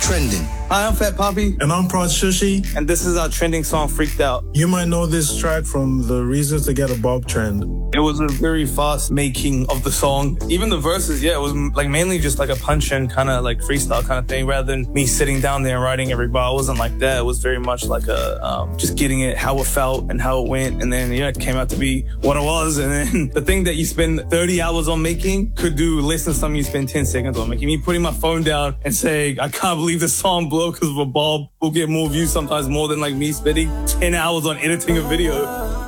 Trending. Hi, I'm Fat Poppy. And I'm Prod Shushi. And this is our trending song, Freaked Out. You might know this track from the Reasons to Get a Bob trend. It was a very fast making of the song. Even the verses, it was like mainly just like a punch-in kind of like freestyle kind of thing rather than me sitting down there and writing every bar. It wasn't like that. It was very much like a just getting it how it felt and how it went. And then, it came out to be what it was. And then the thing that you spend 30 hours on making could do less than something you spend 10 seconds on making. Me putting my phone down and saying, I can't believe this song blew because of a bob will get more views, sometimes more than like me spending 10 hours on editing a video.